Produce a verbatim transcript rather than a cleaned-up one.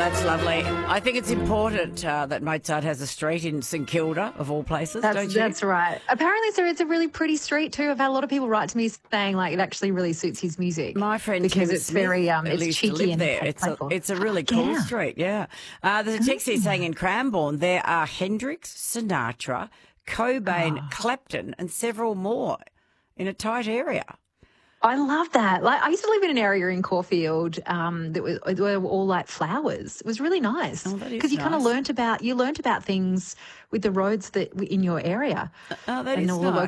that's lovely. I think it's important uh, that Mozart has a street in St Kilda, of all places, That's, don't you? that's right. Apparently, so it's a really pretty street too. I've had a lot of people write to me saying like it actually really suits his music. My friend because Tim it's Smith very um, used it's to cheeky live and there. It's a, playful. it's a really cool Yeah. street, yeah. Uh, there's a text here saying in Cranbourne there are Hendrix, Sinatra, Cobain, Oh. Clapton and several more in a tight area. I love that. Like I used to live in an area in Caulfield um, that was it were all like flowers. It was really nice Oh, that is because you kind of nice. learnt about you learnt about things with the roads that in your area. Oh, that and is all the nice.